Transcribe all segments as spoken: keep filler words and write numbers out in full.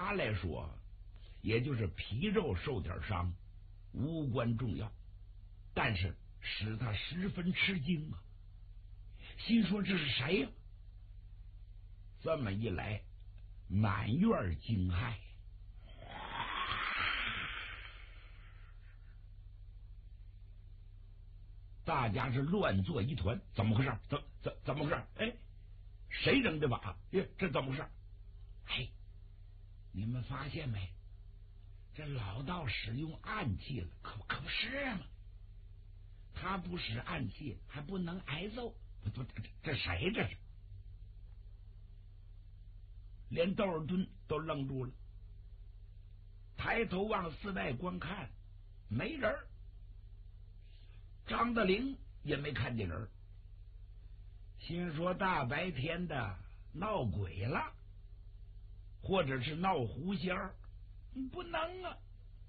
他来说，也就是皮肉受点伤，无关重要，但是使他十分吃惊啊，心说这是谁呀、啊？这么一来，满院惊骇，大家是乱作一团。怎么回事？怎怎怎么回事？哎，谁扔的瓦？哎，这怎么回事？哎，你们发现没？这老道使用暗器了，可可不是吗？他不使暗器，还不能挨揍。不不，这这谁这是？连窦尔敦都愣住了，抬头往四外观看，没人。张德龄也没看见人，心说大白天的闹鬼了，或者是闹狐仙儿，不能啊！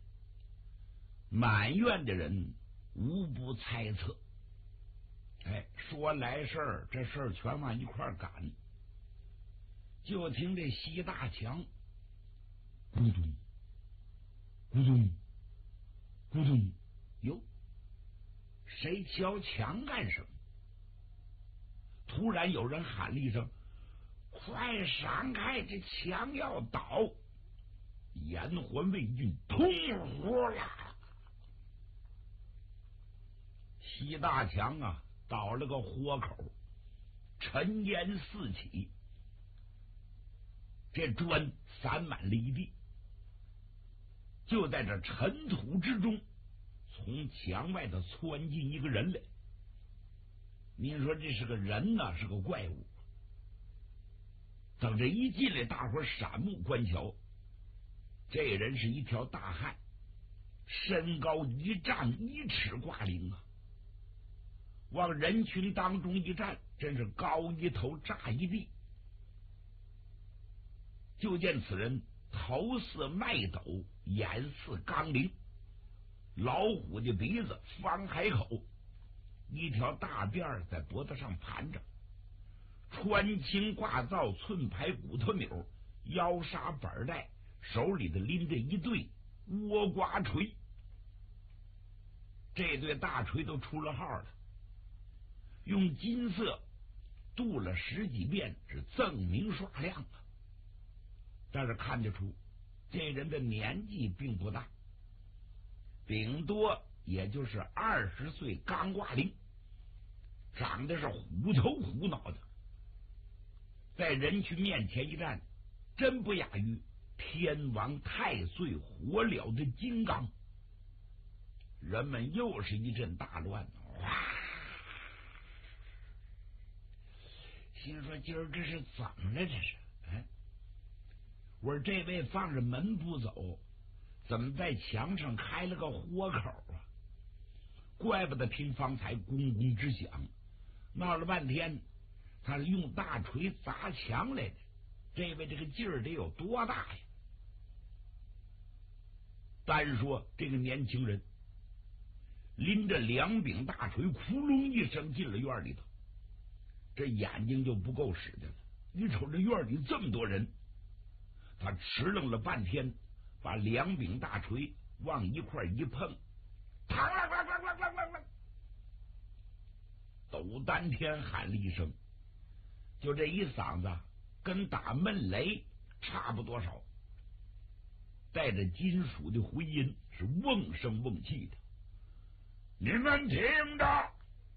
满院的人无不猜测。哎，说来事儿，这事儿全往一块儿赶。就听这西大强咕咚咕咚咕咚，哟，谁敲墙干什么？突然有人喊了一声：“快闪开，这墙要倒！”延环魏军通呼啦，西大强啊倒了个豁口，尘烟四起，这砖散满了一地。就在这尘土之中，从墙外头窜进一个人来。您说这是个人呢、啊，是个怪物？等这一进来，大伙闪目观瞧，这人是一条大汉，身高一丈一尺挂零啊，往人群当中一站，真是高一头炸一地。就见此人头似麦斗，眼似钢铃，老虎的鼻子，方海口，一条大辫在脖子上盘着，穿青挂皂，寸排骨头钮，腰纱板带，手里的拎着一对倭瓜锤。这对大锤都出了号了，用金色镀了十几遍，是锃明刷亮啊。但是看得出这人的年纪并不大，顶多也就是二十岁刚挂零，长得是虎头虎脑的，在人群面前一站，真不亚于天王太岁火燎的金刚。人们又是一阵大乱，哇！心说今儿这是怎么了？这是，哎，我说这位放着门不走，怎么在墙上开了个豁口啊？怪不得听方才咣咣直响，闹了半天，他是用大锤砸墙来的。这位这个劲儿得有多大呀？单说这个年轻人拎着两柄大锤，窟窿一声进了院里头，这眼睛就不够使的了。你瞅这院里这么多人，他迟愣了半天，把两柄大锤往一块一碰，嘡啷啷啷啷啷啷啷，抖丹天喊了一声，就这一嗓子跟打闷雷差不多少，带着金属的回音，是瓮声瓮气的。你们听着，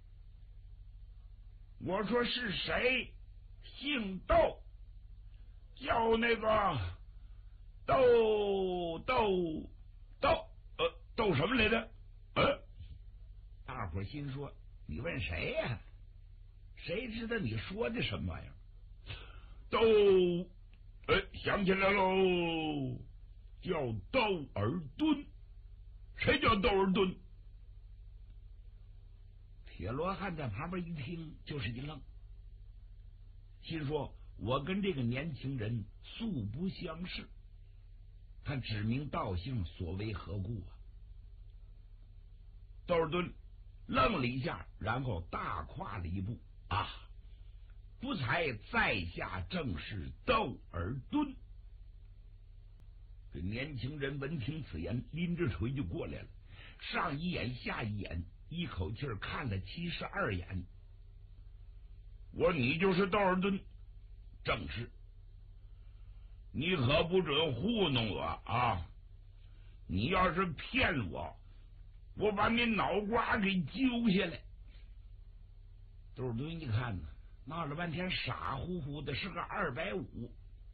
我说是谁？姓窦，叫那个窦窦窦呃窦什么来着？呃，大伙心说你问谁呀、啊？谁知道你说的什么玩意儿？窦，哎，想起来喽，叫窦尔敦。谁叫窦尔敦？铁罗汉在旁边一听，就是一愣，心说我跟这个年轻人素不相识，他指名道姓，所为何故啊？窦尔敦愣了一下，然后大跨了一步，啊，不才在下正是窦尔敦。 这年轻人闻听此言，拎着锤就过来了，上一眼下一眼，一口气看了七十二眼。我说你就是窦尔敦？正是。你可不准糊弄我啊！你要是骗我，我把你脑瓜给揪下来。窦尔敦一看呢，闹了半天傻乎乎的，是个二百五。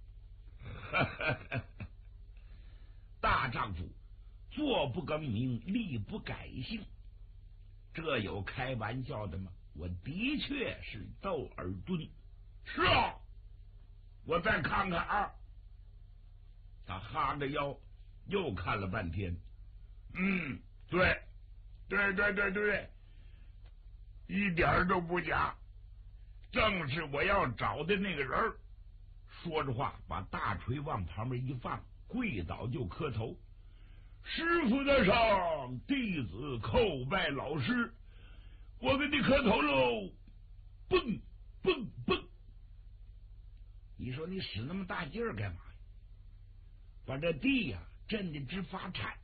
大丈夫坐不更名，立不改姓，这有开玩笑的吗？我的确是窦尔敦。是啊，我再看看啊。他哈着腰又看了半天，嗯，对，对对对对，一点都不假，正是我要找的那个人。说着话，把大锤往旁边一放，跪倒就磕头。师傅在上，弟子叩拜老师，我给你磕头喽！蹦蹦蹦！你说你使那么大劲儿干嘛呀？把这地呀、啊、震得直发颤。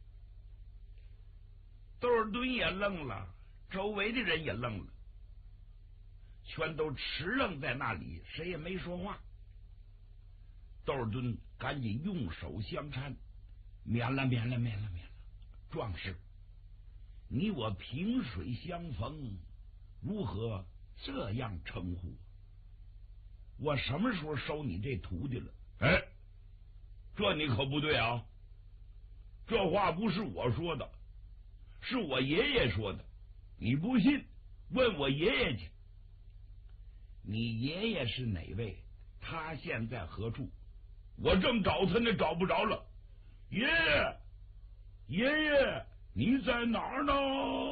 窦尔敦也愣了，周围的人也愣了，全都持愣在那里，谁也没说话。窦尔敦赶紧用手相搀，免了免了免了免了，壮士，你我萍水相逢，如何这样称呼？我什么时候收你这徒弟了？哎，这你可不对啊！这话不是我说的，是我爷爷说的。你不信，问我爷爷去。你爷爷是哪位？他现在何处？我正找他呢，找不着了。爷爷，爷爷，你在哪儿呢？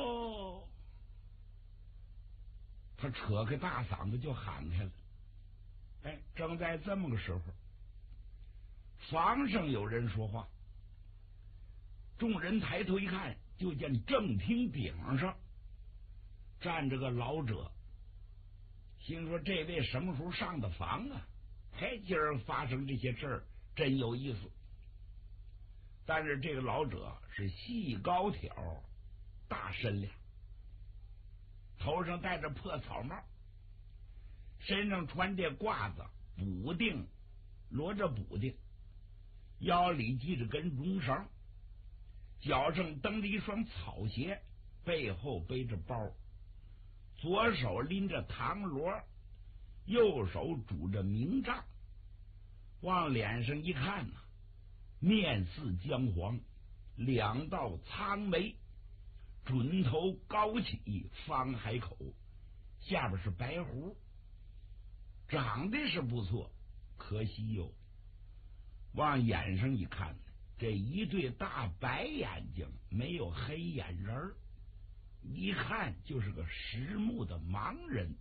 他扯开大嗓子就喊开了。哎，正在这么个时候，房上有人说话。众人抬头一看，就见正厅顶上站着个老者。心说这位什么时候上的房啊？嘿，今儿发生这些事儿真有意思。但是这个老者是细高挑，大身量，头上戴着破草帽，身上穿这褂子，补丁罗着补丁，腰里系着根绒绳，脚上蹬着一双草鞋，背后背着包，左手拎着唐锣，右手拄着明杖，往脸上一看呢、啊，面似姜黄，两道苍眉，准头高起，方海口，下边是白胡，长得是不错，可惜哟，往眼上一看，这一对大白眼睛，没有黑眼仁儿，一看就是个识目的盲人。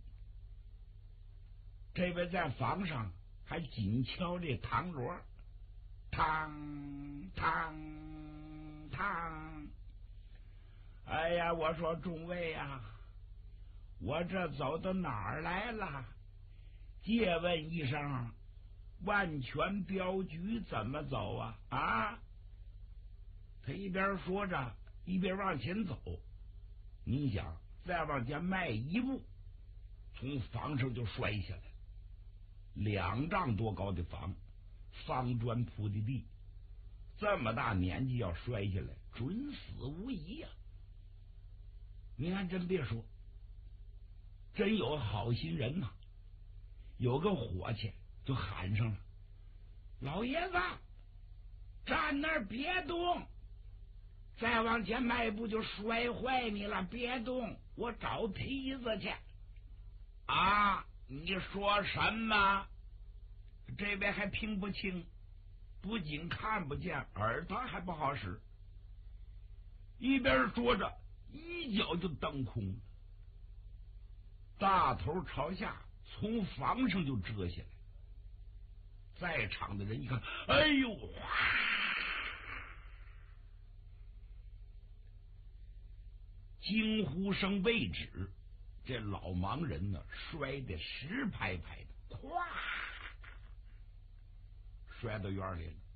这位在房上还紧敲这唐锣，嘡嘡嘡。哎呀，我说众位呀，我这走到哪儿来了？借问一声，万全镖局怎么走啊？啊！他一边说着，一边往前走。你想，再往前迈一步，从房上就摔下来。两丈多高的房，方砖铺的地，这么大年纪要摔下来，准死无疑呀、啊！您还真别说，真有好心人呐、啊！有个伙计就喊上了：“老爷子，站那儿别动，再往前迈一步就摔坏你了，别动，我找梯子去。”啊！你说什么？这位还听不清，不仅看不见，耳朵还不好使。一边说着，一脚就蹬空了，大头朝下，从房上就折下来。在场的人一看，哎呦！哗，惊呼声未止，这老盲人呢，摔得实拍拍的，咵，摔到院里了。